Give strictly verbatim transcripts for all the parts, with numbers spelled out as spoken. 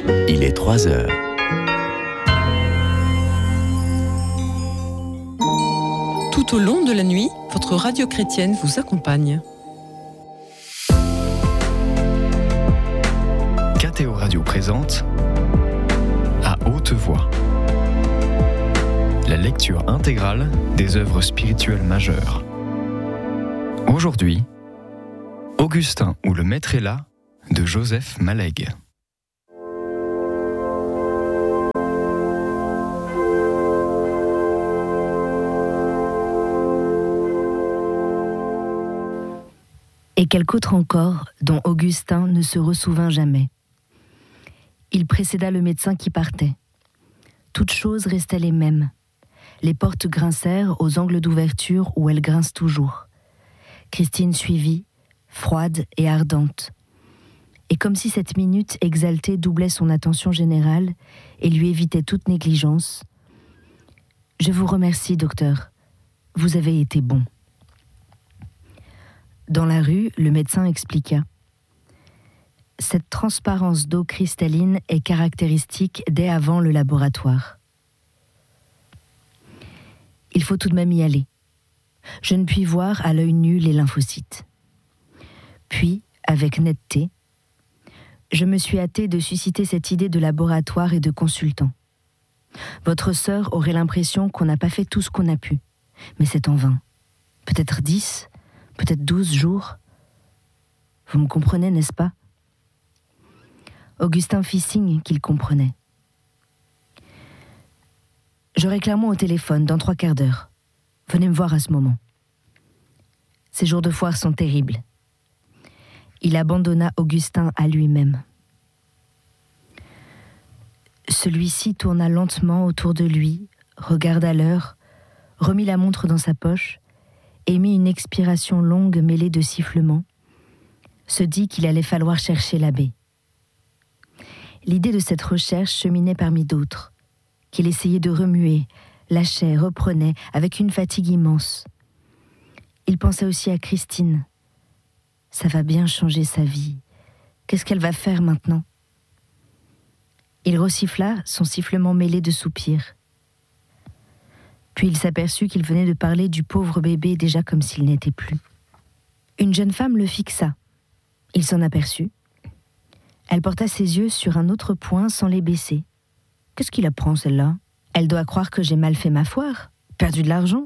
Il est trois heures. Tout au long de la nuit, votre radio chrétienne vous accompagne. K T O Radio présente À haute voix, la lecture intégrale des œuvres spirituelles majeures. Aujourd'hui, Augustin ou le Maître est là de Joseph Malègue. Et quelque autre encore, dont Augustin ne se ressouvint jamais. Il précéda le médecin qui partait. Toutes choses restaient les mêmes. Les portes grincèrent aux angles d'ouverture où elles grincent toujours. Christine suivit, froide et ardente. Et comme si cette minute exaltée doublait son attention générale et lui évitait toute négligence, « Je vous remercie, docteur. Vous avez été bon. » Dans la rue, le médecin expliqua. Cette transparence d'eau cristalline est caractéristique dès avant le laboratoire. Il faut tout de même y aller. Je ne puis voir à l'œil nu les lymphocytes. Puis, avec netteté, je me suis hâté de susciter cette idée de laboratoire et de consultant. Votre sœur aurait l'impression qu'on n'a pas fait tout ce qu'on a pu, mais c'est en vain. Peut-être dix, peut-être douze jours. Vous me comprenez, n'est-ce pas ? Augustin fit signe qu'il comprenait. J'aurai Clermont au téléphone dans trois quarts d'heure. Venez me voir à ce moment. Ces jours de foire sont terribles. Il abandonna Augustin à lui-même. Celui-ci tourna lentement autour de lui, regarda l'heure, remit la montre dans sa poche, émit une expiration longue mêlée de sifflements, se dit qu'il allait falloir chercher l'abbé. L'idée de cette recherche cheminait parmi d'autres, qu'il essayait de remuer, lâchait, reprenait, avec une fatigue immense. Il pensait aussi à Christine. Ça va bien changer sa vie. Qu'est-ce qu'elle va faire maintenant ? Il resiffla, son sifflement mêlé de soupirs. Puis il s'aperçut qu'il venait de parler du pauvre bébé déjà comme s'il n'était plus. Une jeune femme le fixa. Il s'en aperçut. Elle porta ses yeux sur un autre point sans les baisser. Qu'est-ce qu'il apprend, celle-là ? Elle doit croire que j'ai mal fait ma foire, perdu de l'argent.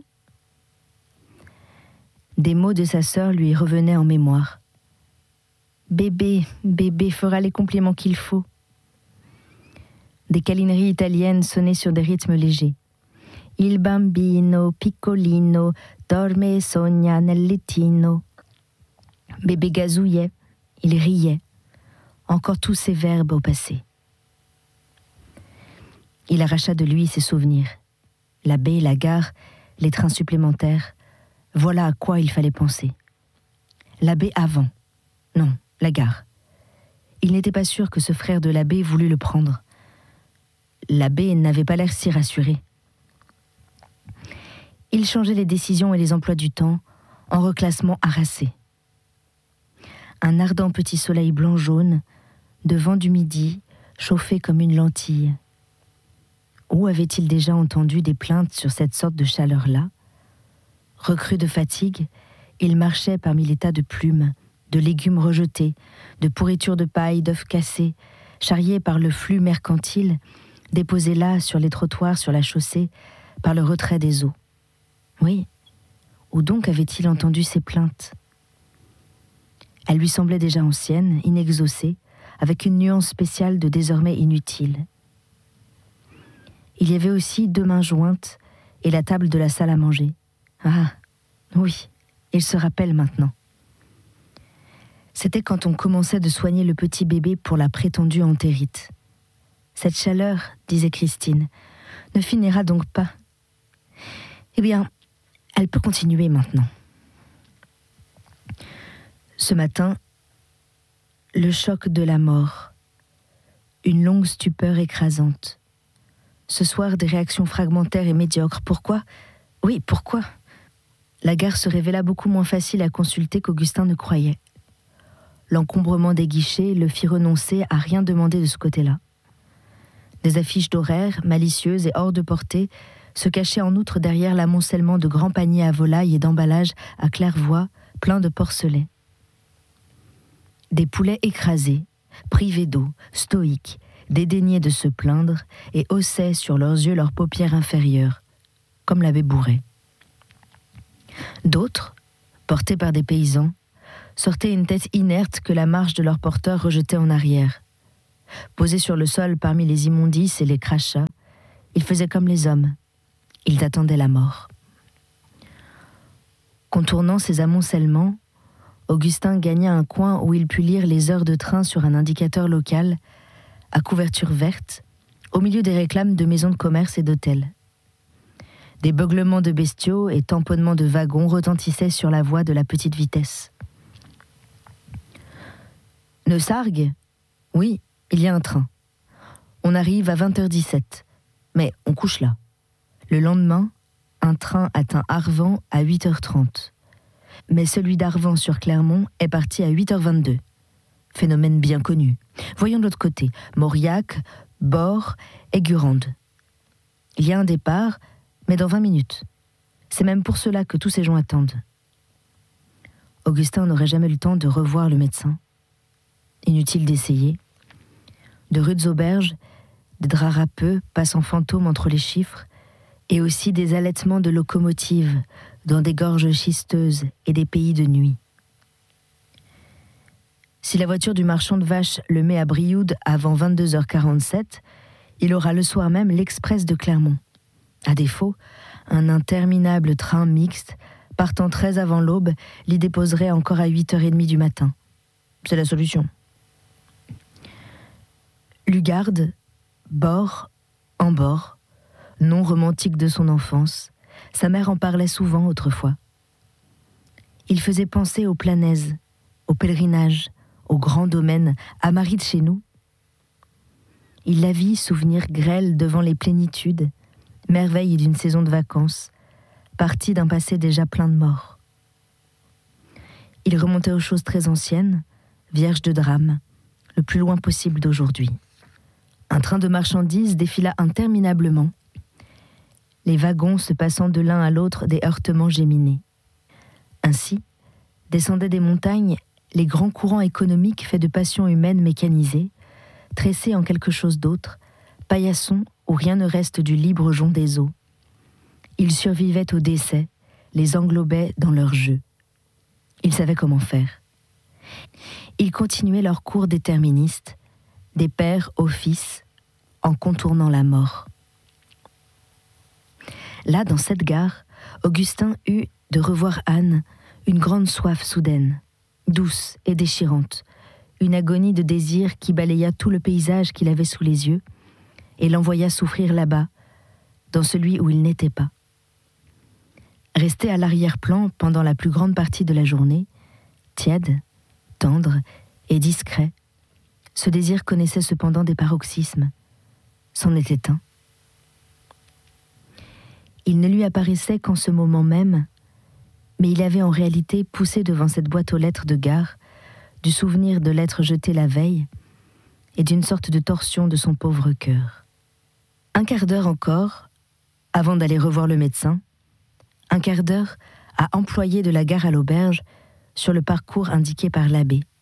Des mots de sa sœur lui revenaient en mémoire. Bébé, bébé fera les compliments qu'il faut. Des câlineries italiennes sonnaient sur des rythmes légers. Il bambino piccolino dorme e sogna nel lettino. Bébé gazouillait, il riait. Encore tous ces verbes au passé. Il arracha de lui ses souvenirs. La baie, la gare, les trains supplémentaires. Voilà à quoi il fallait penser. La baie avant. Non, la gare. Il n'était pas sûr que ce frère de l'abbé voulût le prendre. L'abbé n'avait pas l'air si rassuré. Il changeait les décisions et les emplois du temps en reclassement harassé. Un ardent petit soleil blanc-jaune, de vent du midi, chauffé comme une lentille. Où avait-il déjà entendu des plaintes sur cette sorte de chaleur-là ? Recru de fatigue, il marchait parmi les tas de plumes, de légumes rejetés, de pourritures de paille, d'œufs cassés, charriés par le flux mercantile, déposés là sur les trottoirs, sur la chaussée, par le retrait des eaux. Oui, où donc avait-il entendu ces plaintes ? Elles lui semblaient déjà anciennes, inexaucées, avec une nuance spéciale de désormais inutile. Il y avait aussi deux mains jointes et la table de la salle à manger. Ah, oui, il se rappelle maintenant. C'était quand on commençait de soigner le petit bébé pour la prétendue entérite. Cette chaleur, disait Christine, ne finira donc pas. Eh bien, elle peut continuer maintenant. Ce matin, le choc de la mort, une longue stupeur écrasante. Ce soir, des réactions fragmentaires et médiocres. Pourquoi ? Oui, pourquoi ? La gare se révéla beaucoup moins facile à consulter qu'Augustin ne croyait. L'encombrement des guichets le fit renoncer à rien demander de ce côté-là. Des affiches d'horaires, malicieuses et hors de portée, se cachaient en outre derrière l'amoncellement de grands paniers à volailles et d'emballages à claire-voie, pleins de porcelets. Des poulets écrasés, privés d'eau, stoïques, dédaignaient de se plaindre et haussaient sur leurs yeux leurs paupières inférieures, comme l'avait bourré. D'autres, portés par des paysans, sortaient une tête inerte que la marche de leur porteur rejetait en arrière. Posés sur le sol parmi les immondices et les crachats, ils faisaient comme les hommes. Ils attendaient la mort. Contournant ces amoncellements, Augustin gagna un coin où il put lire les heures de train sur un indicateur local, à couverture verte, au milieu des réclames de maisons de commerce et d'hôtels. Des beuglements de bestiaux et tamponnements de wagons retentissaient sur la voie de la petite vitesse. Neussargues ? Oui, il y a un train. On arrive à vingt heures dix-sept, mais on couche là. Le lendemain, un train atteint Arvent à huit heures trente. Mais celui d'Arvent sur Clermont est parti à huit heures vingt-deux. Phénomène bien connu. Voyons de l'autre côté, Mauriac, Bord et Gurande. Il y a un départ, mais dans vingt minutes. C'est même pour cela que tous ces gens attendent. Augustin n'aurait jamais eu le temps de revoir le médecin. Inutile d'essayer. De rudes auberges, des draps râpeux passent en fantôme entre les chiffres, et aussi des allaitements de locomotives dans des gorges schisteuses et des pays de nuit. Si la voiture du marchand de vaches le met à Brioude avant vingt-deux heures quarante-sept, il aura le soir même l'express de Clermont. À défaut, un interminable train mixte, partant très avant l'aube, l'y déposerait encore à huit heures trente du matin. C'est la solution. Lugarde, bord, en bord, nom romantique de son enfance, sa mère en parlait souvent autrefois. Il faisait penser aux planèzes, au pèlerinage, au grand domaine, à Marie de chez nous. Il la vit souvenir grêle devant les plénitudes, merveille d'une saison de vacances, partie d'un passé déjà plein de morts. Il remontait aux choses très anciennes, vierges de drame, le plus loin possible d'aujourd'hui. Un train de marchandises défila interminablement, les wagons se passant de l'un à l'autre des heurtements géminés. Ainsi, descendaient des montagnes les grands courants économiques faits de passions humaines mécanisées, tressés en quelque chose d'autre, paillassons où rien ne reste du libre jonc des eaux. Ils survivaient au décès, les englobaient dans leur jeu. Ils savaient comment faire. Ils continuaient leur cours déterministe, des pères aux fils, en contournant la mort. Là, dans cette gare, Augustin eut de revoir Anne une grande soif soudaine, douce et déchirante, une agonie de désir qui balaya tout le paysage qu'il avait sous les yeux et l'envoya souffrir là-bas, dans celui où il n'était pas. Resté à l'arrière-plan pendant la plus grande partie de la journée, tiède, tendre et discret, ce désir connaissait cependant des paroxysmes, c'en était un. Il ne lui apparaissait qu'en ce moment même, mais il avait en réalité poussé devant cette boîte aux lettres de gare du souvenir de l'être jeté la veille et d'une sorte de torsion de son pauvre cœur. Un quart d'heure encore, avant d'aller revoir le médecin, un quart d'heure à employer de la gare à l'auberge sur le parcours indiqué par l'abbé.